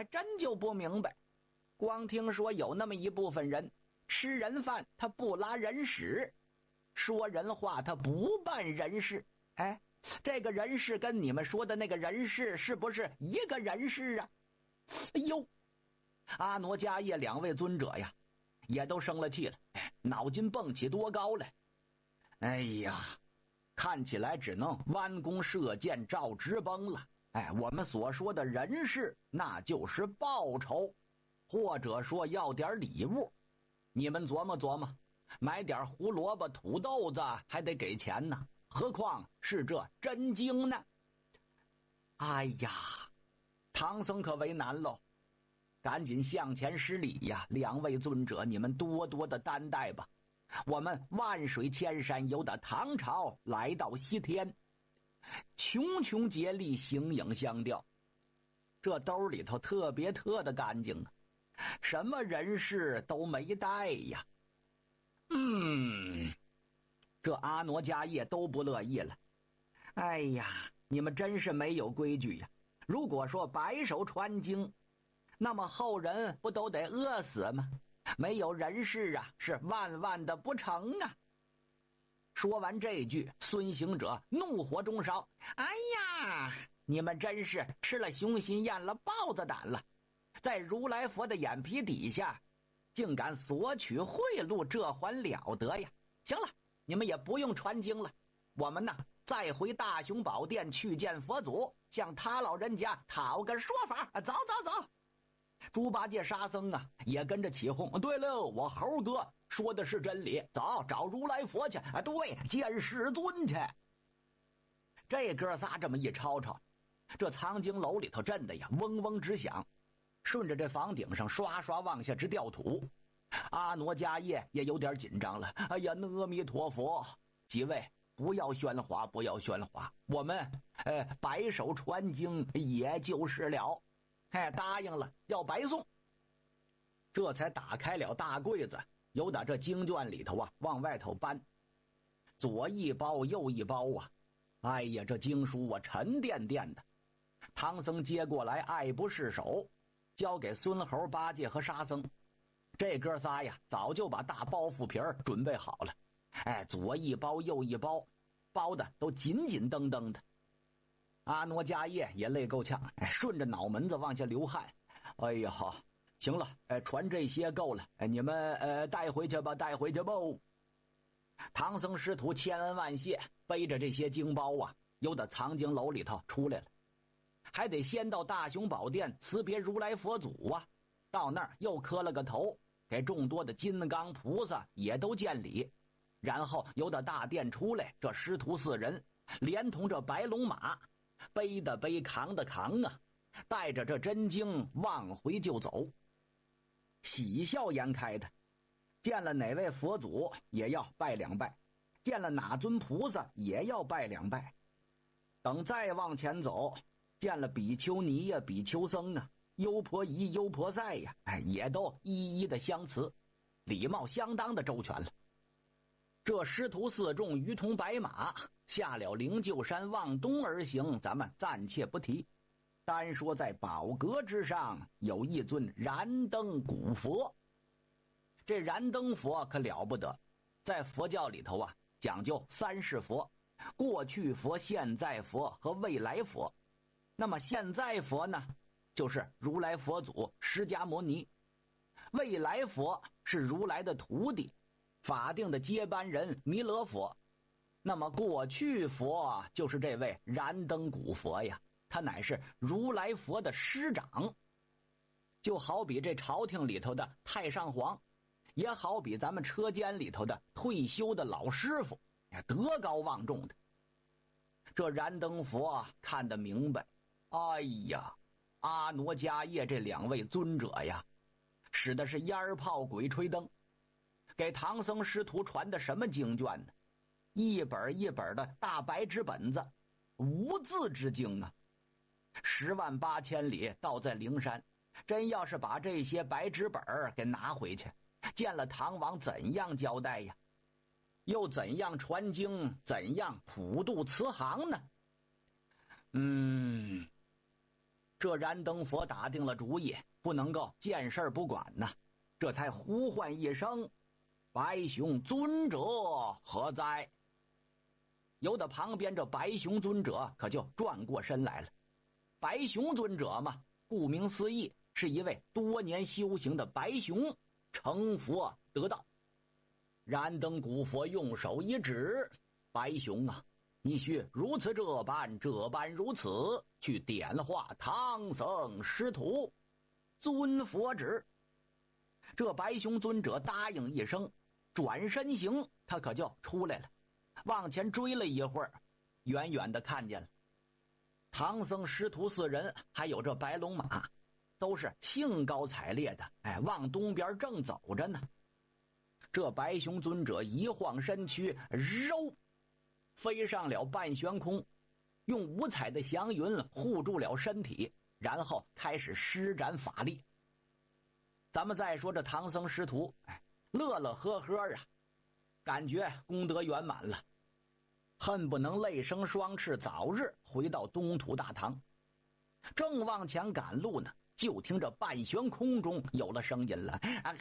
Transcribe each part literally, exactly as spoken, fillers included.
还真就不明白，光听说有那么一部分人吃人饭他不拉人屎，说人话他不办人事。哎，这个人事跟你们说的那个人事是不是一个人事啊？哎呦，阿傩迦叶两位尊者呀也都生了气了，脑筋蹦起多高来。哎呀，看起来只能弯弓射箭照直崩了。哎，我们所说的人事那就是报酬，或者说要点礼物。你们琢磨琢磨，买点胡萝卜土豆子还得给钱呢，何况是这真经呢？哎呀，唐僧可为难喽，赶紧向前施礼呀！两位尊者，你们多多的担待吧。我们万水千山由打唐朝来到西天，穷穷竭力，形影相吊，这兜里头特别特的干净啊，什么人事都没带呀。嗯，这阿傩迦叶都不乐意了。哎呀，你们真是没有规矩呀！如果说白手传经，那么后人不都得饿死吗？没有人事啊，是万万的不成啊！说完这句，孙行者怒火中烧。哎呀，你们真是吃了雄心咽了豹子胆了，在如来佛的眼皮底下竟敢索取贿赂，这还了得呀！行了，你们也不用传经了，我们呢再回大雄宝殿去见佛祖，向他老人家讨个说法。走走走！猪八戒沙僧啊也跟着起哄。对了，我猴哥说的是真理，走找如来佛去。啊，对，见世尊去。这哥仨这么一吵吵，这藏经楼里头震的呀嗡嗡直响，顺着这房顶上刷刷往下直掉土。阿傩迦叶也有点紧张了。哎呀，阿弥陀佛，几位不要喧哗，不要喧哗，我们呃白手传经也就是了。哎，答应了要白送。这才打开了大柜子，由打这经卷里头啊往外头搬，左一包右一包啊。哎呀，这经书啊沉甸甸的。唐僧接过来爱不释手，交给孙猴、八戒和沙僧。这哥仨呀早就把大包袱皮儿准备好了，哎，左一包右一包，包的都紧紧登登的。阿傩迦叶也累够呛，哎，顺着脑门子往下流汗。哎呀，好，行了，哎，传这些够了，哎，你们呃带回去吧，带回去吧。唐僧师徒千恩万谢，背着这些经包啊，由得藏经楼里头出来了，还得先到大雄宝殿辞别如来佛祖啊。到那儿又磕了个头，给众多的金刚菩萨也都见礼，然后由得大殿出来，这师徒四人连同这白龙马，背的背，扛的扛啊，带着这真经往回就走，喜笑颜开的。见了哪位佛祖也要拜两拜，见了哪尊菩萨也要拜两拜。等再往前走，见了比丘尼呀、比丘僧啊、优婆夷、优婆塞呀，哎，也都一一的相辞，礼貌相当的周全了。这师徒四众鱼同白马，下了灵鹫山往东而行，咱们暂且不提。单说在宝阁之上有一尊燃灯古佛。这燃灯佛可了不得，在佛教里头啊讲究三世佛，过去佛、现在佛和未来佛。那么现在佛呢，就是如来佛祖释迦牟尼，未来佛是如来的徒弟，法定的接班人弥勒佛。那么过去佛就是这位燃灯古佛呀，他乃是如来佛的师长，就好比这朝廷里头的太上皇，也好比咱们车间里头的退休的老师傅，德高望重的。这燃灯佛看得明白，哎呀，阿傩迦叶这两位尊者呀，使的是烟炮鬼吹灯，给唐僧师徒传的什么经卷呢？一本一本的大白纸本子，无字之经啊！十万八千里倒在灵山，真要是把这些白纸本给拿回去，见了唐王怎样交代呀？又怎样传经，怎样普渡慈航呢？嗯， 这燃灯佛打定了主意，不能够见事不管呐，这才呼唤一声：“白熊尊者何在？”由得旁边这白熊尊者可就转过身来了。白熊尊者嘛，顾名思义，是一位多年修行的白熊，成佛得道。燃灯古佛用手一指：“白熊啊，你须如此这般，这般如此，去点化唐僧师徒。”尊佛旨。这白熊尊者答应一声，转身行，他可就出来了。往前追了一会儿，远远的看见了唐僧师徒四人，还有这白龙马，都是兴高采烈的，哎，往东边正走着呢。这白熊尊者一晃身躯，揉飞上了半悬空，用五彩的祥云护住了身体，然后开始施展法力。咱们再说这唐僧师徒，哎，乐乐呵呵啊，感觉功德圆满了，恨不能累生双翅，早日回到东土大唐。正往前赶路呢，就听着半悬空中有了声音了，啊，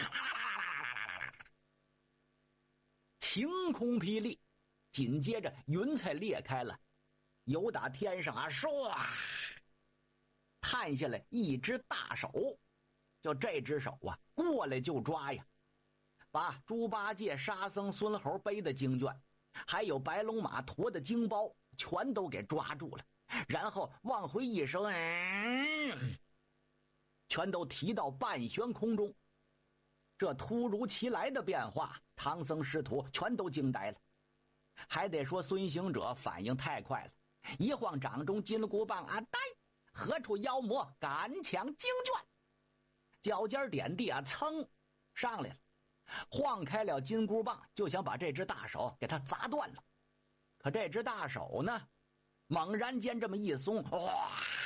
晴空霹雳，紧接着云彩裂开了，由打天上啊，唰，探下来一只大手，就这只手啊，过来就抓呀，把猪八戒、沙僧、孙猴背的经卷，还有白龙马驮的经包，全都给抓住了，然后往回一声，嗯，全都提到半悬空中。这突如其来的变化，唐僧师徒全都惊呆了。还得说孙行者反应太快了，一晃掌中金箍棒啊，呆，何处妖魔敢抢经卷，脚尖点地啊，噌上来了，晃开了金箍棒，就想把这只大手给他砸断了。可这只大手呢，猛然间这么一松，哇，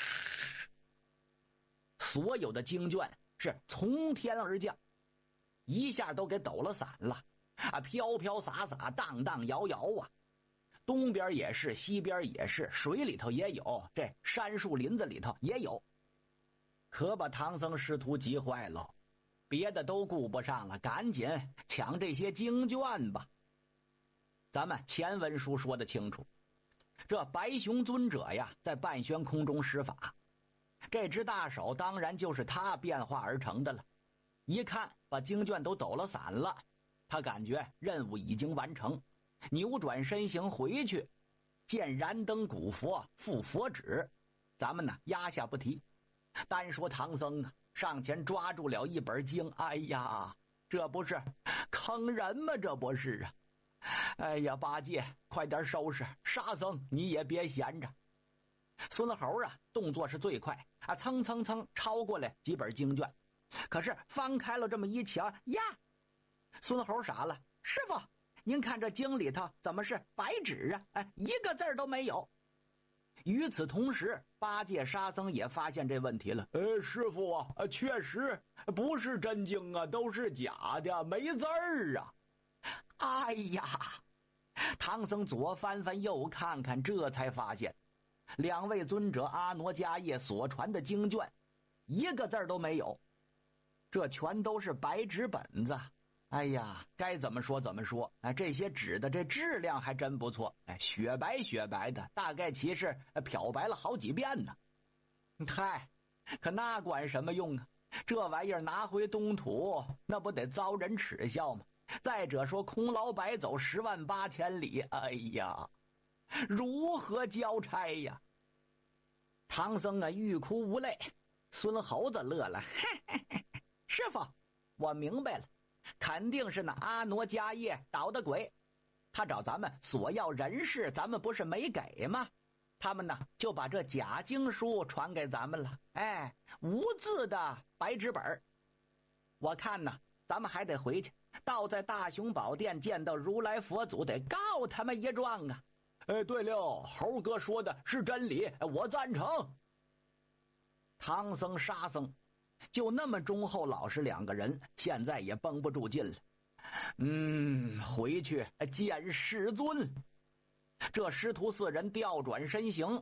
所有的经卷是从天而降，一下都给抖了散了啊，飘飘洒洒，荡荡摇摇啊，东边也是，西边也是，水里头也有，这山树林子里头也有，可把唐僧师徒急坏了，别的都顾不上了，赶紧抢这些经卷吧。咱们前文书说得清楚，这白熊尊者呀，在半悬空中施法，这只大手当然就是他变化而成的了。一看把经卷都抖了散了，他感觉任务已经完成，扭转身形回去，见燃灯古佛复佛旨，咱们呢压下不提。单说唐僧啊，上前抓住了一本经，哎呀，这不是坑人吗？这不是啊！哎呀，八戒快点收拾，沙僧你也别闲着。孙猴啊，动作是最快啊，蹭蹭蹭超过来几本经卷。可是翻开了这么一瞧呀，孙猴傻了，师傅，您看这经里头怎么是白纸啊？哎，一个字儿都没有。与此同时，八戒、沙僧也发现这问题了。呃，师傅啊，确实不是真经啊，都是假的，没字儿啊。哎呀，唐僧左翻翻右看看，这才发现两位尊者阿傩迦叶所传的经卷，一个字儿都没有。这全都是白纸本子，哎呀，该怎么说怎么说，哎，这些纸的这质量还真不错，哎，雪白雪白的，大概其实漂白了好几遍呢。嗨，可那管什么用啊？这玩意儿拿回东土，那不得遭人耻笑吗？再者说空劳白走十万八千里，哎呀，如何交差呀？唐僧啊，欲哭无泪。孙猴子乐了，嘿嘿嘿，师傅，我明白了，肯定是那阿傩迦叶捣的鬼，他找咱们索要人事，咱们不是没给吗？他们呢就把这假经书传给咱们了，哎，无字的白纸本。我看呢，咱们还得回去，倒在大雄宝殿见到如来佛祖，得告他们一状啊！哎，对了，猴哥说的是真理，我赞成。唐僧、沙僧就那么忠厚老实两个人，现在也绷不住劲了。嗯，回去见师尊。这师徒四人调转身形，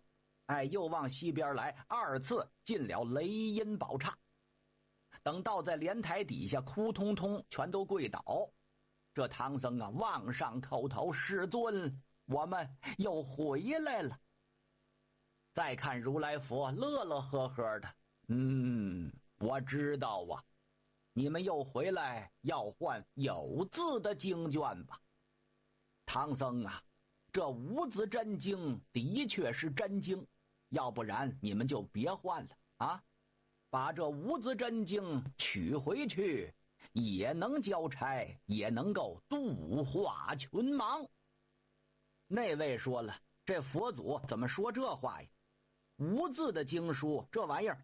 哎，又往西边来，二次进了雷音宝刹。等到在莲台底下，哭通通全都跪倒。这唐僧啊，往上叩头：“师尊，我们又回来了。”再看如来佛乐乐呵呵的：“嗯，我知道啊，你们又回来要换有字的经卷吧？唐僧啊，这无字真经的确是真经，要不然你们就别换了啊！把这无字真经取回去，也能交差，也能够度化群盲。”那位说了：“这佛祖怎么说这话呀？无字的经书，这玩意儿